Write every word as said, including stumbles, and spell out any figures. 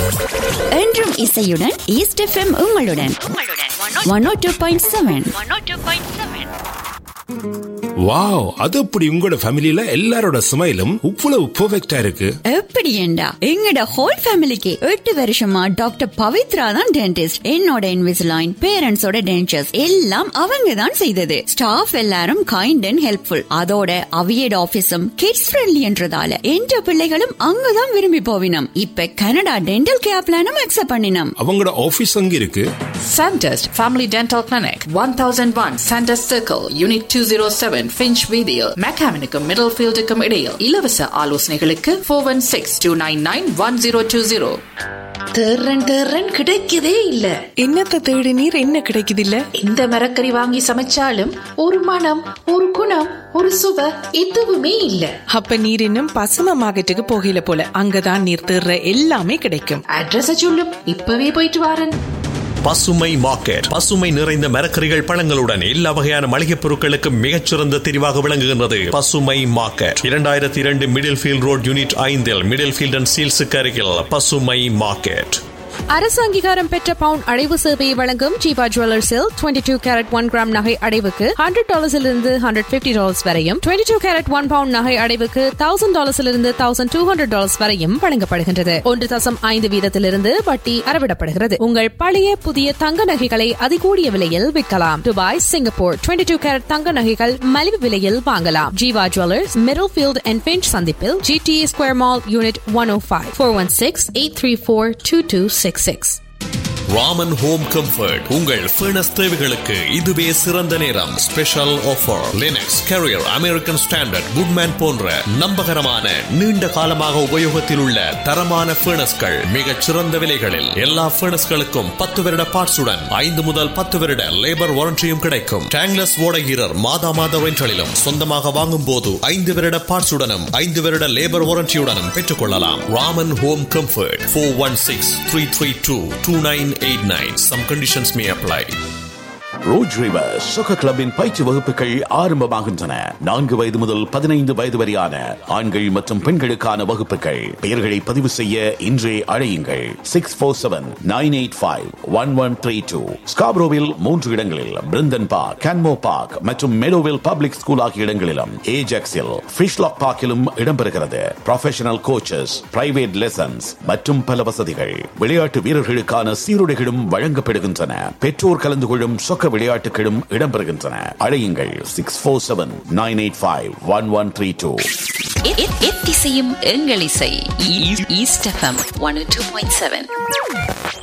என்றும் இசையுடன் east FM உங்களுடன் ஒன் ஓ டூ பாயிண்ட் செவன். வாவ், அது அப்படி உங்களோட ஃபேமிலில எல்லாரோட ஸ்மைலும் இவ்வளவு பெர்ஃபெக்ட்டா இருக்கு. எப்படி ஏண்டா எங்கட ஹோல் ஃபேமிலிக்கு எட்டு வருஷமா டாக்டர் பவித்ரா தான் டென்டிஸ்ட். என்னோட இன்விசிலைன், பேரண்ட்ஸோட டென்டர்ஸ் எல்லாம் அவங்க தான் செய்தது. ஸ்டாஃப் எல்லாரும் கைண்ட் அண்ட் ஹெல்ப்ஃபுல். அதோட அவியட் ஆபீஸும் கிட்ஸ் ஃப்ரெண்ட்லின்றதால என்ற பிள்ளைகளும் அங்கதான் விரும்பி போவினம். இப்ப கனடா டென்டல் கேர் பிளானும் அக்செப்ட் பண்ணினோம். அவங்களோட ஆபீஸ் அங்க இருக்கு. Sandest Family Dental Clinic, one thousand one Sandest Circle, Unit two oh seven, Finch Video, Mechanical Middlefield இடையில். இலவச ஆலோசனைகளுக்கு four one six, two nine nine, one zero two zero. தேர்றன் தேர்றன் கிடைக்கதே இல்ல. என்னத்த தேடி நீர் என்ன கிடைக்குது இல்ல? இந்த மரக்கறி வாங்கி சமைச்சாலும் ஒரு மனம், ஒரு குணம், ஒரு சுவை எதுவுமே இல்ல. அப்ப நீர் இன்னும் பசும மார்க்கெட்டுக்கு போகல போல. அங்கதான் நீர் தேர்ற எல்லாமே கிடைக்கும். அட்ரஸ் சொல்லும், இப்பவே போயிட்டு வாரன். பசுமை மார்க்கெட், பசுமை நிறைந்த மரக்கறிகள், பழங்களுடன் எல்லா வகையான மளிகை பொருட்களுக்கு மிகச்சிறந்த தெரிவாக விளங்குகின்றது பசுமை மார்க்கெட். இரண்டாயிரத்தி இரண்டு மிடில் ஃபீல்ட் ரோட், யூனிட் ஐந்தில் மிடில் ஃபீல்ட் அண்ட் சீல்ஸுக்கு அருகில் பசுமை மார்க்கெட். அரசு அங்கீகாரம் பெற்ற பவுண்ட் அடைவு சேவையை வழங்கும் Jeeva ஜுவல்லர்ஸில் twenty two carat one gram நகை அடைவுக்கு ஹண்ட்ரட் டாலர்ஸிலிருந்து ஹண்ட்ரட் பிப்டி டாலர்ஸ் வரையும், twenty two carat one bound நகை அடைவுக்கு thousand டாலர்ஸிலிருந்து thousand two hundred dollars வரையும் வழங்கப்படுகின்றது. ஒன்று தசம் ஐந்து வீதத்திலிருந்து வட்டி அறவிடப்படுகிறது. உங்கள் பழைய புதிய தங்க நகைகளை அதிகூடிய விலையில் விற்கலாம். Dubai, Singapore twenty two carat தங்க நகைகள் மலிவு விலையில் வாங்கலாம். Jeeva jewellers, middle field and pinch சந்திப்பில், GTA square mall, unit one ஓ five, four one six eight three four two two six six. Raman home comfort, உங்கள் ஃபர்னஸ் தேவைகளுக்கு இதுவே சிறந்த நேரம். Special offer. Linux, carrier, American standard, Goodman போன்ற நம்பகரமான நீண்ட காலமாக உபயோகத்தில் உள்ள தரமான ஃபர்னஸ்கள் மிகச் சிறந்த விலைகளில். எல்லா ஃபர்னஸ்களுக்கும் பத்து வருட பார்ட்ஸுடன் ஐந்து முதல் பத்து வருட லேபர் வாரண்டியும் கிடைக்கும். டேங்லஸ் ஓடகீரர் மாதா மாத ரெண்டலிலும், சொந்தமாக வாங்கும் போது ஐந்து வருட பார்ட்ஸுடனும் ஐந்து வருட லேபர் வாரண்டியுடனும் பெற்றுக் கொள்ளலாம். Raman home comfort, four one six three three two two nine eight nine. Some conditions may apply. ரோஜ் river Chokkar கிளப்பின் பயிற்சி வகுப்புகள் ஆரம்பமாகின்றன. நான்கு வயது முதல் பதினைந்து வயது வரையான ஆண்கள் மற்றும் பெண்களுக்கான வகுப்புகள். பெயர்களை பதிவு செய்ய இன்றே அழையுங்கள். Six four seven nine eight five one one three two. ஸ்காப்ரோவில் மூன்று இடங்களில், பிரிந்தன் பார்க், கேன்மோ பார்க் மற்றும் மெடோவில் பப்ளிக் ஸ்கூல் ஆகிய இடங்களிலும், ஏஜாக்ஸில், ஃபிஷ்லாக் பார்க்கிலும் இடம்பெறுகிறது. ப்ரொஃபஷனல் கோச்சஸ், பிரைவேட் லெசன்ஸ் மற்றும் பல வசதிகள். விளையாட்டு வீரர்களுக்கான சீருடைகளும் வழங்கப்படுகின்றன. பெற்றோர் கலந்து கொள்ளும் சொக்க விளையாட்டுகளும் இடம்பெறுகின்றன. அழையுங்கள் six four seven nine eight five one one three two. எத்திசையும் எங்கள் இசை ஈஸ்ட் எஃப்எம் ஒன் ஓ டூ பாயிண்ட் செவன்.